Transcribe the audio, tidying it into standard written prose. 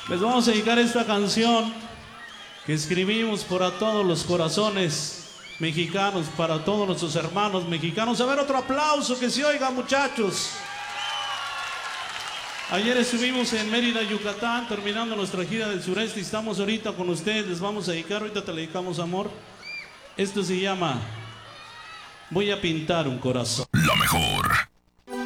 Les vamos a dedicar esta canción que escribimos para todos los corazones mexicanos, para todos nuestros hermanos mexicanos. A ver, otro aplauso, que se oiga, muchachos. Ayer estuvimos en Mérida, Yucatán, terminando nuestra gira del sureste y estamos ahorita con ustedes. Les vamos a dedicar, ahorita te le dedicamos, amor. Esto se llama Voy a pintar un corazón. La mejor.